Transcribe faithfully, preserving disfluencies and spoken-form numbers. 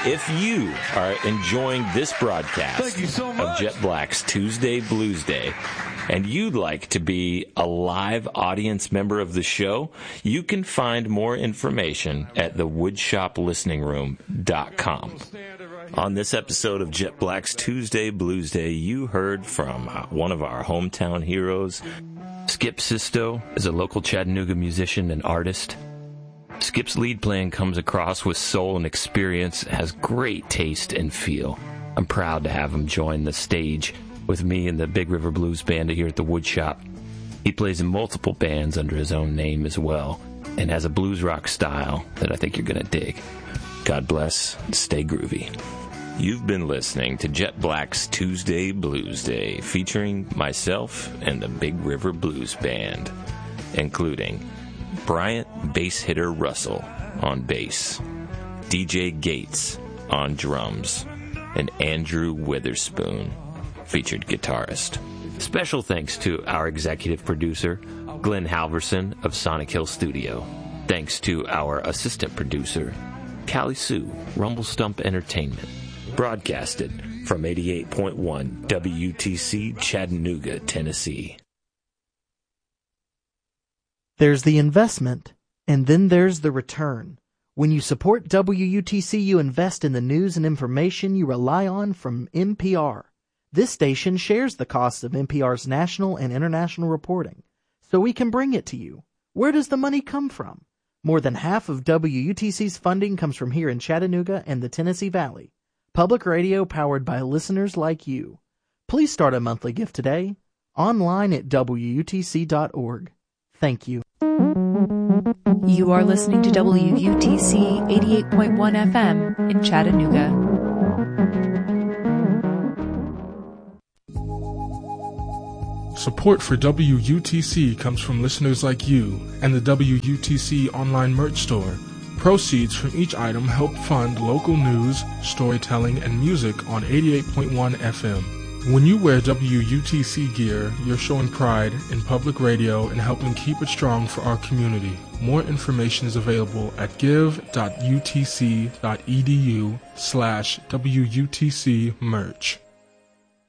If you are enjoying this broadcast Thank you so much. of Jet Black's Tuesday Blues Day, and you'd like to be a live audience member of the show, you can find more information at the woodshop listening room dot com. On this episode of Jet Black's Tuesday Blues Day, you heard from one of our hometown heroes. Skip Sisto is a local Chattanooga musician and artist. Skip's lead playing comes across with soul and experience, has great taste and feel. I'm proud to have him join the stage with me and the Big River Blues Band here at the Woodshop. He plays in multiple bands under his own name as well, and has a blues rock style that I think you're going to dig. God bless, and stay groovy. You've been listening to Jet Black's Tuesday Blues Day, featuring myself and the Big River Blues Band, including Bryant Bass Hitter Russell on bass, D J Gates on drums, and Andrew Witherspoon, featured guitarist. Special thanks to our executive producer, Glenn Halverson of Sonic Hill Studio. Thanks to our assistant producer, Callie Sue, Rumble Stump Entertainment. Broadcasted from eighty-eight point one W T C Chattanooga, Tennessee. There's the investment, and then there's the return. When you support W U T C, you invest in the news and information you rely on from N P R. This station shares the costs of N P R's national and international reporting, so we can bring it to you. Where does the money come from? More than half of W U T C's funding comes from here in Chattanooga and the Tennessee Valley. Public radio powered by listeners like you. Please start a monthly gift today, online at W U T C dot org. Thank you. You are listening to W U T C eighty-eight point one F M in Chattanooga. Support for W U T C comes from listeners like you and the W U T C online merch store. Proceeds from each item help fund local news, storytelling, and music on eighty-eight point one F M. When you wear W U T C gear, you're showing pride in public radio and helping keep it strong for our community. More information is available at give.utc.edu slash WUTC merch.